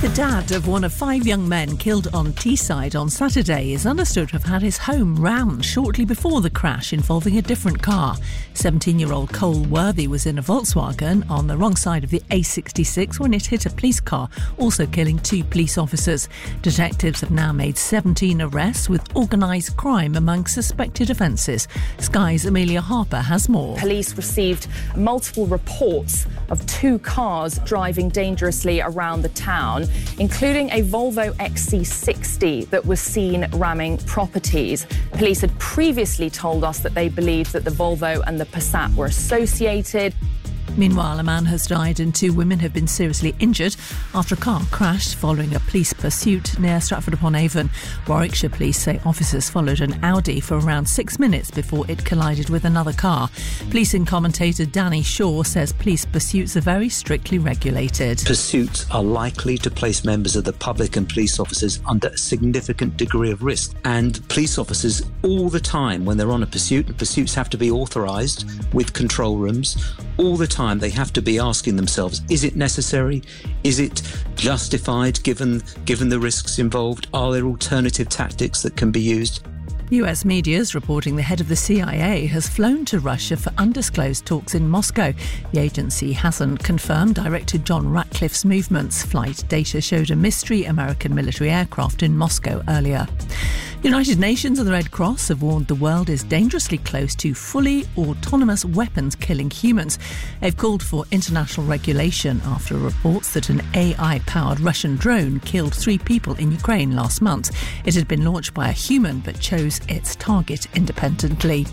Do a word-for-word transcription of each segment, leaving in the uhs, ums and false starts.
The dad of one of five young men killed on Teesside on Saturday is understood to have had his home rammed shortly before the crash involving a different car. seventeen-year-old Cole Worthy was in a Volkswagen on the wrong side of the A sixty-six when it hit a police car, also killing two police officers. Detectives have now made seventeen arrests with organised crime among suspected offences. Sky's Amelia Harper has more. Police received multiple reports of two cars driving dangerously around the town, including a Volvo X C sixty that was seen ramming properties. Police had previously told us that they believed that the Volvo and the Passat were associated. Meanwhile, a man has died and two women have been seriously injured after a car crashed following a police pursuit near Stratford-upon-Avon. Warwickshire police say officers followed an Audi for around six minutes before it collided with another car. Policing commentator Danny Shaw says police pursuits are very strictly regulated. Pursuits are likely to place members of the public and police officers under a significant degree of risk. And police officers all the time, when they're on a pursuit, and pursuits have to be authorised with control rooms, all the time they have to be asking themselves, is it necessary? Is it justified given given the risks involved? Are there alternative tactics that can be used? U S media is reporting the head of the C I A has flown to Russia for undisclosed talks in Moscow. The agency hasn't confirmed Director John Ratcliffe's movements. Flight data showed a mystery American military aircraft in Moscow earlier. United Nations and the Red Cross have warned the world is dangerously close to fully autonomous weapons killing humans. They've called for international regulation after reports that an A I-powered Russian drone killed three people in Ukraine last month. It had been launched by a human but chose its target independently.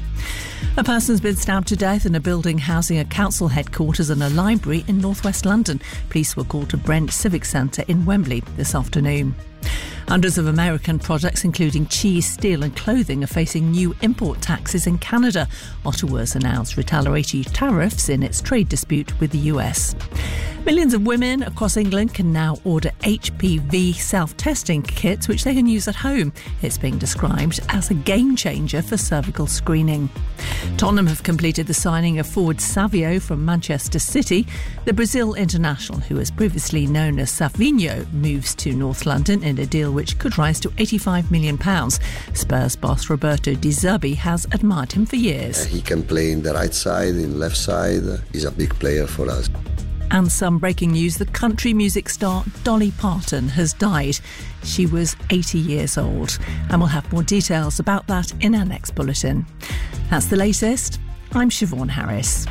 A person's been stabbed to death in a building housing a council headquarters and a library in northwest London. Police were called to Brent Civic Centre in Wembley this afternoon. Hundreds of American products, including cheese, steel and clothing, are facing new import taxes in Canada. Ottawa's announced retaliatory tariffs in its trade dispute with the U S. Millions of women across England can now order H P V self-testing kits which they can use at home. It's being described as a game changer for cervical screening. Tottenham have completed the signing of forward Savio from Manchester City. The Brazil international, who was previously known as Savinho, moves to North London in a deal which could rise to eighty-five million pounds. Spurs boss Roberto Di Zerbi has admired him for years. He can play in the right side, in the left side. He's a big player for us. And some breaking news, the country music star Dolly Parton has died. She was eighty years old. And we'll have more details about that in our next bulletin. That's the latest. I'm Siobhan Harris.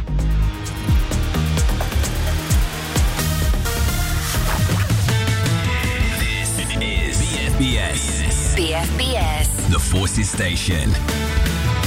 This is B F B S. B F B S. The Forces Station.